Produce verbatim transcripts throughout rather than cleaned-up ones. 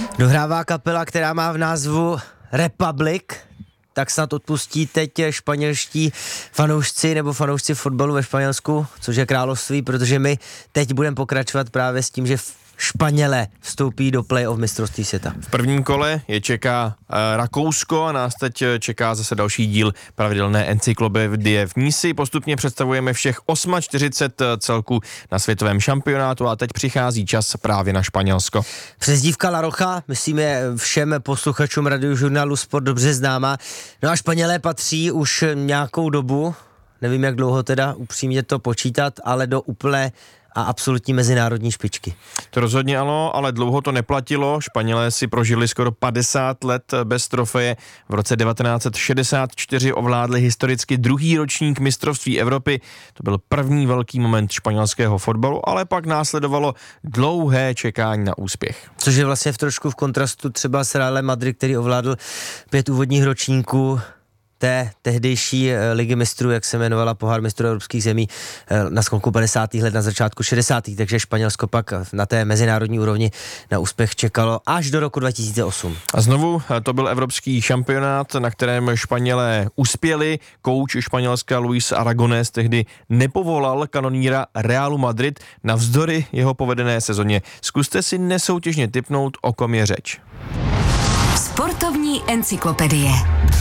Dohrává kapela, která má v názvu Republic, tak snad odpustí teď španělští fanoušci nebo fanoušci fotbalu ve Španělsku, což je království, protože my teď budeme pokračovat právě s tím, že Španělé vstoupí do play-off mistrovství světa. V prvním kole je čeká uh, Rakousko a nás teď čeká zase další díl pravidelné encyklopedie. V ní si postupně představujeme všech čtyřicet osm celků na světovém šampionátu a teď přichází čas právě na Španělsko. Přezdívka La Roja, myslím, je všem posluchačům radiožurnálu Sport dobře známá. No a Španělé patří už nějakou dobu, nevím jak dlouho teda upřímně to počítat, ale do úplné a absolutní mezinárodní špičky. To rozhodně ano, ale dlouho to neplatilo. Španělé si prožili skoro padesát let bez trofeje. V roce devatenáct set šedesát čtyři ovládli historicky druhý ročník mistrovství Evropy. To byl první velký moment španělského fotbalu, ale pak následovalo dlouhé čekání na úspěch. Což je vlastně v trošku v kontrastu třeba s Realem Madrid, který ovládl pět úvodních ročníků té tehdejší ligy mistrů, jak se jmenovala pohár mistrů evropských zemí, na sklonku padesátých let, na začátku šedesátých takže Španělsko pak na té mezinárodní úrovni na úspěch čekalo až do roku dva tisíce osm. A znovu to byl evropský šampionát, na kterém Španělé uspěli. Kouč Španělska Luis Aragonés tehdy nepovolal kanoníra Realu Madrid navzdory jeho povedené sezóně. Zkuste si nesoutěžně tipnout, o kom je řeč. Sportovní encyklopedie.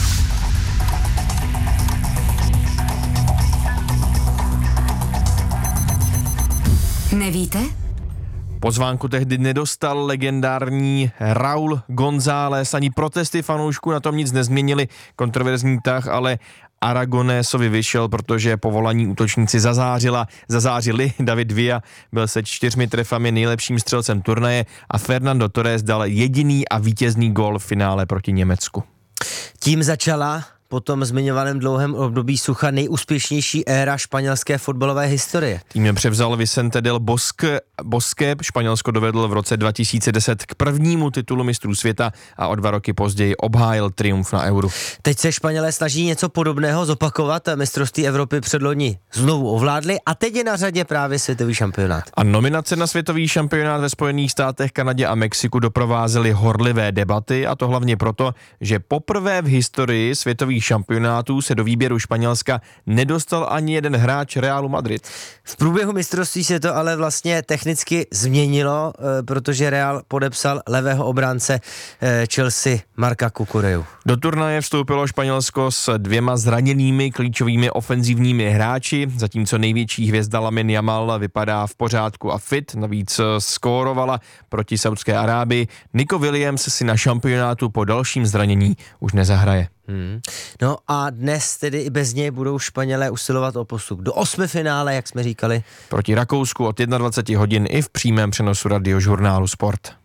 Nevíte? Pozvánku tehdy nedostal legendární Raúl González, ani protesty fanoušků na tom nic nezměnili, kontroverzní tah, ale Aragonésovi vyšel, protože povolaní útočníci zazářila, zazářili. David Villa byl se čtyřmi trefami nejlepším střelcem turnaje a Fernando Torres dal jediný a vítězný gól v finále proti Německu. Tím začala po tom zmiňovaném dlouhém období sucha nejúspěšnější éra španělské fotbalové historie. Tým převzal Vicente del Bosque, Bosque, Španělsko dovedl v roce dva tisíce deset k prvnímu titulu mistrů světa a o dva roky později obhájil triumf na Euru. Teď se Španělé snaží něco podobného zopakovat, mistrovství Evropy předloni znovu ovládli a teď je na řadě právě světový šampionát. A nominace na světový šampionát ve Spojených státech, Kanadě a Mexiku doprovázely horlivé debaty, a to hlavně proto, že poprvé v historii světových šampionátů se do výběru Španělska nedostal ani jeden hráč Realu Madrid. V průběhu mistrovství se to ale vlastně technicky změnilo, protože Real podepsal levého obránce Chelsea Marca Cucureu. Do turnaje vstoupilo Španělsko s dvěma zraněnými klíčovými ofenzivními hráči, zatímco největší hvězda Lamine Yamal vypadá v pořádku a fit, navíc skórovala proti Saudské Arábii. Nico Williams si na šampionátu po dalším zranění už nezahraje. Hmm. No a dnes tedy i bez něj budou Španělé usilovat o postup do osmifinále, jak jsme říkali. Proti Rakousku od dvacet jedna hodin i v přímém přenosu radiožurnálu Sport.